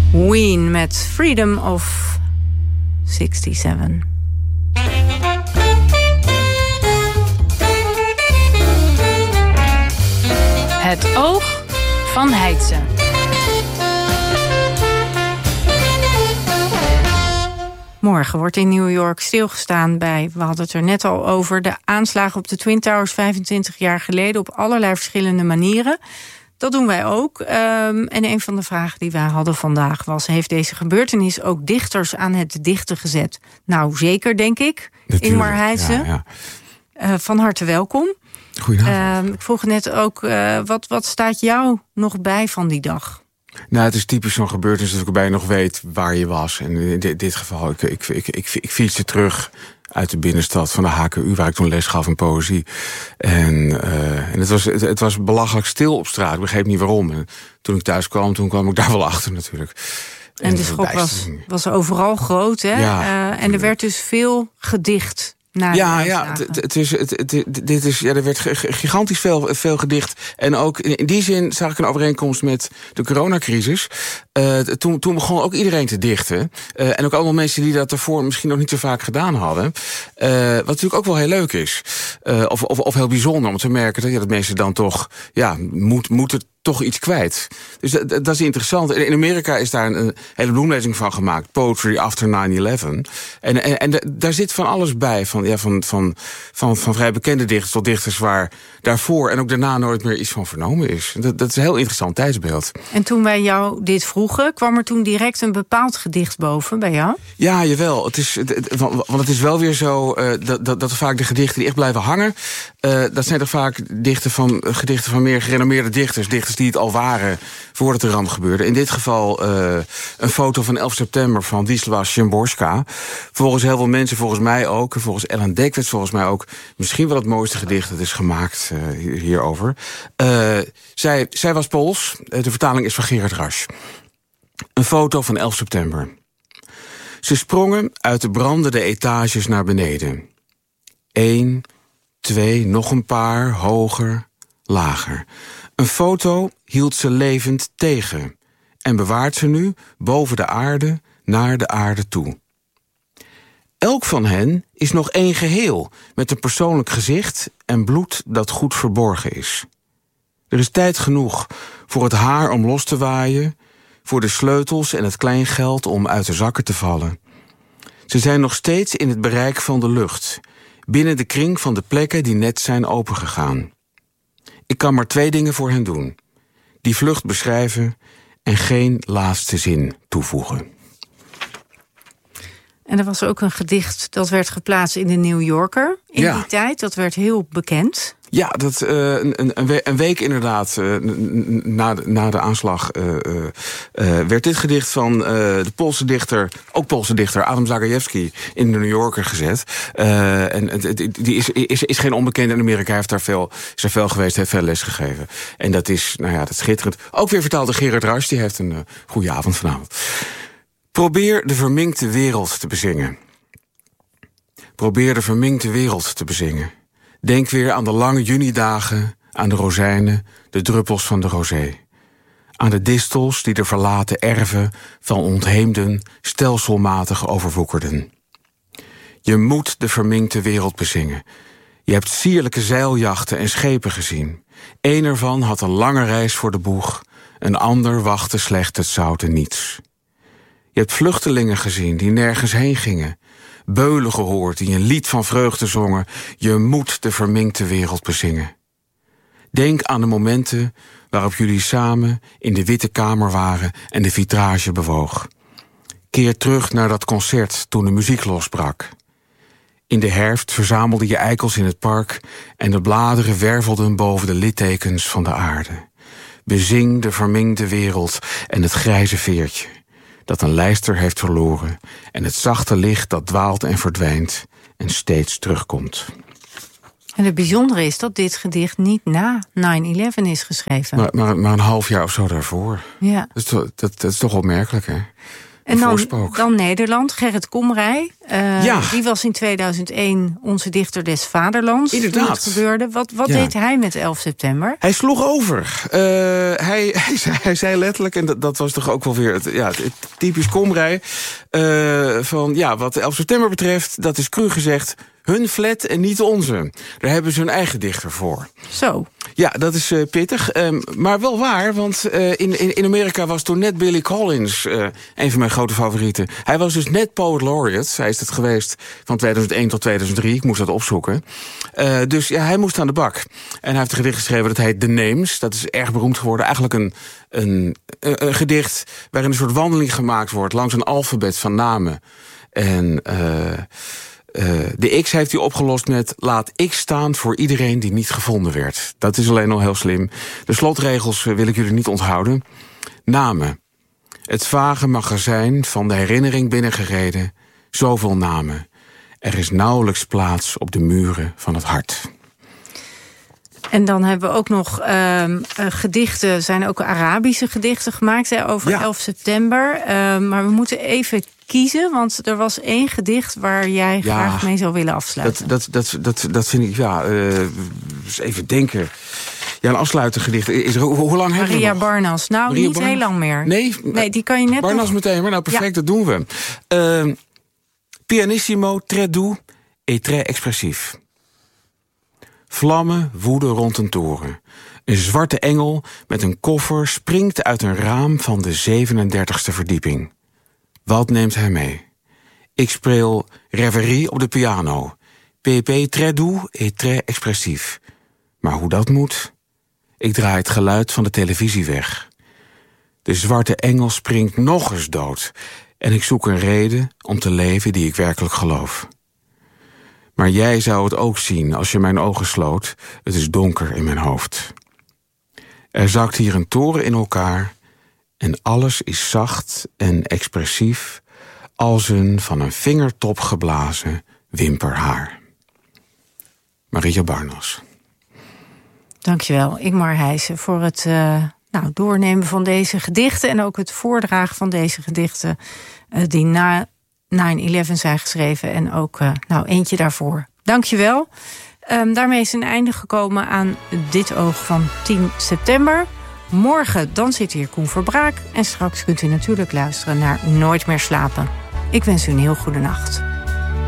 Ween met Freedom of 67. Het oog van Heidse. Morgen wordt in New York stilgestaan bij, we hadden het er net al over, de aanslagen op de Twin Towers 25 jaar geleden op allerlei verschillende manieren. Dat doen wij ook. En een van de vragen die wij hadden vandaag was, heeft deze gebeurtenis ook dichters aan het dichten gezet? Nou, zeker, denk ik. Natuurlijk, Ingmar Heidse. Ja. Van harte welkom. Goedenavond. Ik vroeg net ook, wat staat jou nog bij van die dag? Nou, het is typisch zo'n gebeurtenis dat ik erbij nog weet waar je was. En in dit geval, ik fietste terug uit de binnenstad van de HKU, waar ik toen les gaf in poëzie. En het was belachelijk stil op straat. Ik begreep niet waarom. En toen ik thuis kwam, ik daar wel achter natuurlijk. En de schok was overal groot, hè? Ja, en er werd dus veel gedicht. Er werd gigantisch veel gedicht. En ook in die zin zag ik een overeenkomst met de coronacrisis. Toen begon ook iedereen te dichten. En ook allemaal mensen die dat daarvoor misschien nog niet zo vaak gedaan hadden. Wat natuurlijk ook wel heel leuk is. Of heel bijzonder om te merken dat mensen dan toch moeten toch iets kwijt. Dus dat is interessant. In Amerika is daar een hele bloemlezing van gemaakt. Poetry After 9/11. En daar zit van alles bij. Van vrij bekende dichters tot dichters waar daarvoor en ook daarna nooit meer iets van vernomen is. Dat is een heel interessant tijdsbeeld. En toen wij jou dit vroegen, kwam er toen direct een bepaald gedicht boven bij jou? Ja, jawel. Want het is wel weer zo dat vaak de gedichten die echt blijven hangen, dat zijn toch vaak gedichten van meer gerenommeerde dichters die het al waren voordat de ramp gebeurde. In dit geval een foto van 11 september van Wisława Szymborska. Volgens heel veel mensen, volgens mij ook, en volgens Ellen Dekwits volgens mij ook, misschien wel het mooiste gedicht dat is gemaakt hierover. Zij was Pools. De vertaling is van Gerard Rasch. Een foto van 11 september. Ze sprongen uit de brandende etages naar beneden. 1, 2, nog een paar, hoger, lager. Een foto hield ze levend tegen en bewaart ze nu boven de aarde naar de aarde toe. Elk van hen is nog één geheel met een persoonlijk gezicht en bloed dat goed verborgen is. Er is tijd genoeg voor het haar om los te waaien, voor de sleutels en het kleingeld om uit de zakken te vallen. Ze zijn nog steeds in het bereik van de lucht, binnen de kring van de plekken die net zijn opengegaan. Ik kan maar 2 dingen voor hen doen. Die vlucht beschrijven en geen laatste zin toevoegen. En er was ook een gedicht dat werd geplaatst in de New Yorker in die tijd. Dat werd heel bekend. Ja, een week inderdaad na de aanslag werd dit gedicht van de Poolse dichter Adam Zagajewski in de New Yorker gezet. En die is geen onbekende in Amerika. Hij heeft daar veel geweest, heeft veel les gegeven. En dat is schitterend. Ook weer vertaald door Gerard Rasch, die heeft een goede avond vanavond. Probeer de verminkte wereld te bezingen. Probeer de verminkte wereld te bezingen. Denk weer aan de lange junidagen, aan de rozijnen, de druppels van de rosé. Aan de distels die de verlaten erven van ontheemden stelselmatig overwoekerden. Je moet de verminkte wereld bezingen. Je hebt sierlijke zeiljachten en schepen gezien. Eén ervan had een lange reis voor de boeg, een ander wachtte slecht het zoute niets. Je hebt vluchtelingen gezien die nergens heen gingen. Beulen gehoord die een lied van vreugde zongen. Je moet de verminkte wereld bezingen. Denk aan de momenten waarop jullie samen in de witte kamer waren en de vitrage bewoog. Keer terug naar dat concert toen de muziek losbrak. In de herfst verzamelde je eikels in het park en de bladeren wervelden boven de littekens van de aarde. Bezing de verminkte wereld en het grijze veertje dat een lijster heeft verloren en het zachte licht dat dwaalt en verdwijnt en steeds terugkomt. En het bijzondere is dat dit gedicht niet na 9/11 is geschreven. Maar een half jaar of zo daarvoor. Ja. Dat is toch opmerkelijk, hè? En dan Nederland, Gerrit Komrij. Die was in 2001 onze dichter des vaderlands. Inderdaad. Toen het gebeurde. Wat deed hij met 11 september? Hij sloeg over. Hij zei letterlijk, en dat was toch ook wel weer het typisch Komrij, wat 11 september betreft, dat is cru gezegd, hun flat en niet onze. Daar hebben ze hun eigen dichter voor. Zo. Ja, dat is pittig. Maar wel waar, want in Amerika was toen net Billy Collins een van mijn grote favorieten. Hij was dus net Poet Laureate. Hij is het geweest van 2001 tot 2003. Ik moest dat opzoeken. Dus ja, hij moest aan de bak. En hij heeft een gedicht geschreven dat heet The Names. Dat is erg beroemd geworden. Eigenlijk een gedicht waarin een soort wandeling gemaakt wordt langs een alfabet van namen. En de X heeft hij opgelost met laat X staan voor iedereen die niet gevonden werd. Dat is alleen al heel slim. De slotregels wil ik jullie niet onthouden. Namen. Het vage magazijn van de herinnering binnengereden. Zoveel namen. Er is nauwelijks plaats op de muren van het hart. En dan hebben we ook nog gedichten, zijn ook Arabische gedichten gemaakt over 11 september. Maar we moeten even kiezen, want er was 1 gedicht waar jij graag mee zou willen afsluiten. Dat vind ik, dus even denken. Ja, een afsluitergedicht. Hoe lang hebben we Maria nog? Barnas. Nou, Maria niet Barnas? heel lang meer. Nee, die kan je net Barnas nog... meteen, maar nou perfect, dat doen we. Pianissimo, très doux et très expressief. Vlammen woeden rond een toren. Een zwarte engel met een koffer springt uit een raam van de 37e verdieping. Wat neemt hij mee? Ik speel Reverie op de piano. PP très doux et très expressief. Maar hoe dat moet? Ik draai het geluid van de televisie weg. De zwarte engel springt nog eens dood. En ik zoek een reden om te leven die ik werkelijk geloof. Maar jij zou het ook zien als je mijn ogen sloot. Het is donker in mijn hoofd. Er zakt hier een toren in elkaar. En alles is zacht en expressief als een van een vingertop geblazen wimperhaar. Maria Barnas. Dankjewel, Ingmar Heijsen, voor het doornemen van deze gedichten en ook het voordragen van deze gedichten die na 9/11 zijn geschreven en ook eentje daarvoor. Dankjewel. Daarmee is een einde gekomen aan Dit Oog van 10 september. Morgen dan zit hier Koen Verbraak en straks kunt u natuurlijk luisteren naar Nooit meer slapen. Ik wens u een heel goede nacht.